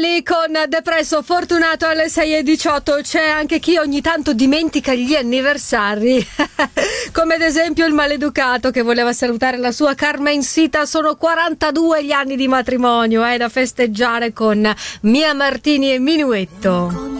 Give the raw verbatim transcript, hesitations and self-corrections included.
Nelly con Depresso Fortunato alle sei e diciotto. C'è anche chi ogni tanto dimentica gli anniversari come ad esempio il maleducato che voleva salutare la sua Carmencita. Sono quarantadue gli anni di matrimonio, eh, da festeggiare con Mia Martini e Minuetto.